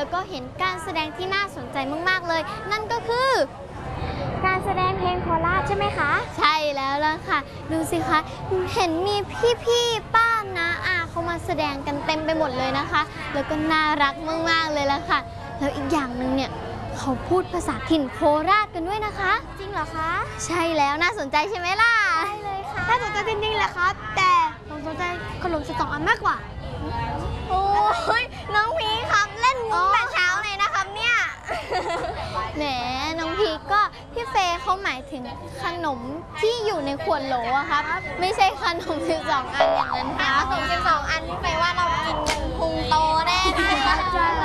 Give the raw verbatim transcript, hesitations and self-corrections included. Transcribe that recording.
แล้วก็เห็นการแสดงที่น่าสนใจมากๆเลยนั่นก็คือการแสดงเพลงโคราชใช่ไหมคะใช่แล้วล่ะค่ะดูสิคะเห็นมีพี่ๆป้าน้าอาเขามาแสดงกันเต็มไปหมดเลยนะคะแล้วก็น่ารักมากๆเลยล่ะค่ะแล้วอีกอย่างหนึ่งเนี่ยเขาพูดภาษาถิ่นโคราชกันด้วยนะคะจริงเหรอคะใช่แล้วน่าสนใจใช่ไหมล่ะใช่เลยค่ะน่าสนใจจริงๆแหละครับแต่ผมสนใจขนมสิบสองอันมากกว่าโอ้ยน้องพีครับเล่นมุกแต่เช้าเลยนะครับเนี่ยแหมน้องพีก็พี่เฟย์เขาหมายถึงขนมที่อยู่ในขวดโหลอะครับไม่ใช่ขนมสิบสองอันอย่างนั้นค่ะขนมสิบสองอันพี่เฟย์ว่าเรากินกันพุงโตแน่เลยใช่แล้